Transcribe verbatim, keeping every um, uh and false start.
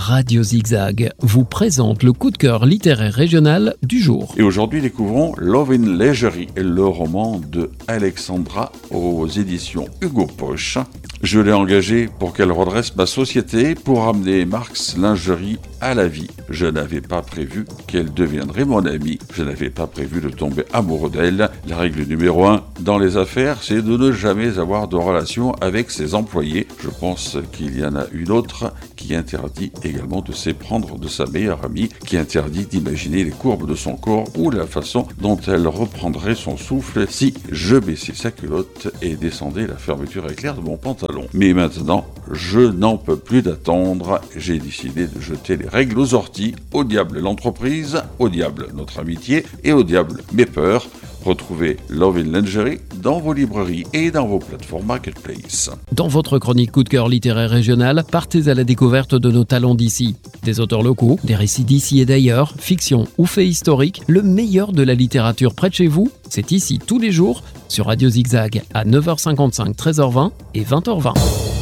Radio Zigzag vous présente le coup de cœur littéraire régional du jour. Et aujourd'hui, découvrons Love in Lingerie, le roman de Alexandra aux éditions Hugo Poche. Je l'ai engagée pour qu'elle redresse ma société pour amener Marx Lingerie à la vie. Je n'avais pas prévu qu'elle deviendrait mon amie. Je n'avais pas prévu de tomber amoureux d'elle. La règle numéro un dans les affaires, c'est de ne jamais avoir de relation avec ses employés. Je pense qu'il y en a une autre qui interdit également de s'éprendre de sa meilleure amie, qui interdit d'imaginer les courbes de son corps ou la façon dont elle reprendrait son souffle si je baissais sa culotte et descendais la fermeture éclair de mon pantalon. Mais maintenant, je n'en peux plus d'attendre. J'ai décidé de jeter les règles aux orties. Au diable l'entreprise, au diable notre amitié et au diable mes peurs. Retrouvez Love in Lingerie dans vos librairies et dans vos plateformes marketplace. Dans votre chronique coup de cœur littéraire régional, partez à la découverte de nos talents d'ici. Des auteurs locaux, des récits d'ici et d'ailleurs, fiction ou faits historiques, le meilleur de la littérature près de chez vous, c'est ici tous les jours sur Radio Zigzag à neuf heures cinquante-cinq, treize heures vingt et vingt heures vingt.